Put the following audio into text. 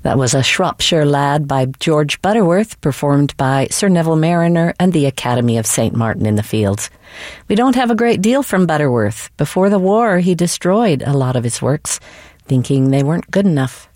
That was A Shropshire Lad by George Butterworth, performed by Sir Neville Marriner and the Academy of St. Martin in the Fields. We don't have a great deal from Butterworth. Before the war, he destroyed a lot of his works, thinking they weren't good enough.